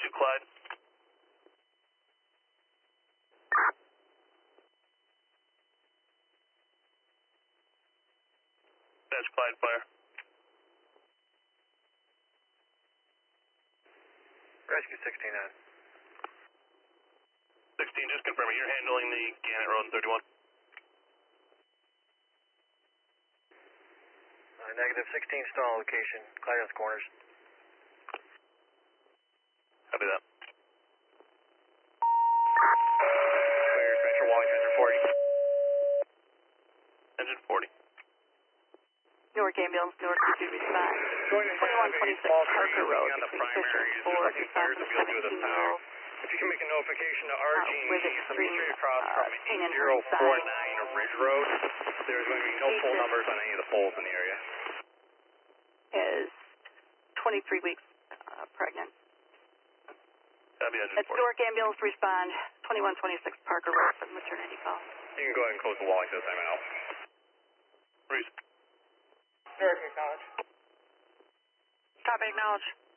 pursuit Clyde. That's Clyde, fire. Rescue 16-9. 16, just confirming you're handling the Gannett Road in 31. Negative 16, still on location. Clyde has corners. Copy that. Clear, Metro Wallington, engine 40. Engine 40. Newark Ambulance, Newark City respond. Going to 2126 Parker Road on the between primary, Fisher and 4, instructing fires to be able to do the 17 center. If you can make a notification to RG&E with from extreme straight across from pain and hurt 8049 Ridge Road, there's going to be no full numbers on any of the poles in the area. is 23 weeks pregnant. Copy, engine It's 40. Newark Ambulance respond, 2126 Parker Road for the maternity call. You can go ahead and close the Wallington assignment out. Reese. Newark, acknowledge. Copy, acknowledge.